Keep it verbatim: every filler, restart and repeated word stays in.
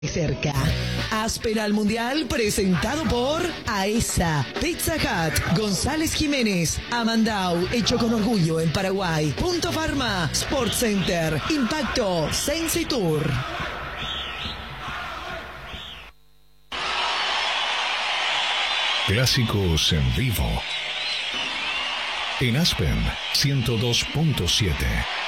cerca. Áspera al Mundial, presentado por AESA, Pizza Hut, González Jiménez, Amandau, hecho con orgullo en Paraguay, Punto Pharma, Sports Center, Impacto, Sensi Tour. Clásicos en vivo. En Aspen ciento dos punto siete.